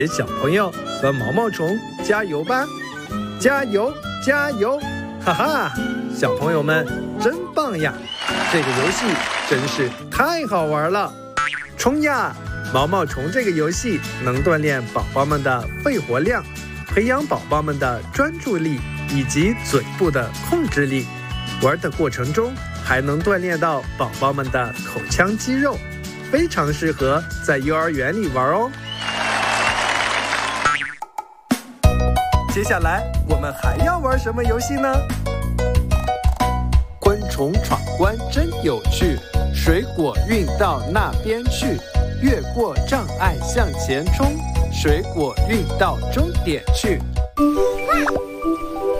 小朋友和毛毛虫加油吧！加油，加油！哈哈，小朋友们真棒呀！这个游戏真是太好玩了！冲呀！毛毛虫这个游戏能锻炼宝宝们的肺活量，培养宝宝们的专注力以及嘴部的控制力。玩的过程中还能锻炼到宝宝们的口腔肌肉，非常适合在幼儿园里玩哦。接下来我们还要玩什么游戏呢？昆虫闯关真有趣，水果运到那边去，越过障碍向前冲，水果运到终点去。